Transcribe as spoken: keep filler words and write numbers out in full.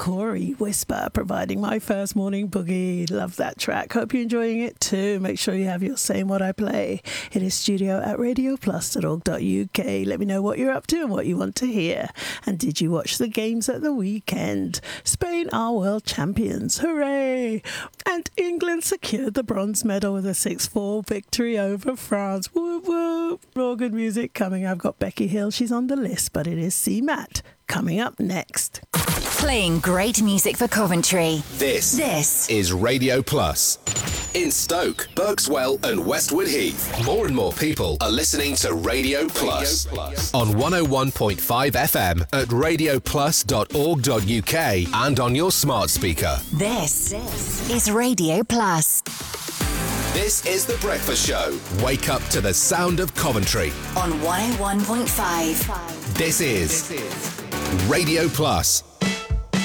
Corey Whisper providing my first morning boogie. Love that track. Hope you're enjoying it too. Make sure you have your Saying What I Play. It is studio at radio plus dot org dot U K. Let me know what you're up to and what you want to hear. And did you watch the games at the weekend? Spain are world champions. Hooray! And England secured the bronze medal with a six four victory over France. Whoop whoop. More good music coming. I've got Becky Hill. She's on the list, but it is C Matt coming up next. Playing great music for Coventry. This, this is Radio Plus. In Stoke, Berkswell and Westwood Heath, more and more people are listening to Radio Plus, Radio Plus. On one oh one point five F M at radio plus dot org dot U K and on your smart speaker. This, this is Radio Plus. This is The Breakfast Show. Wake up to the sound of Coventry. On one oh one point five. This is, this is Radio Plus.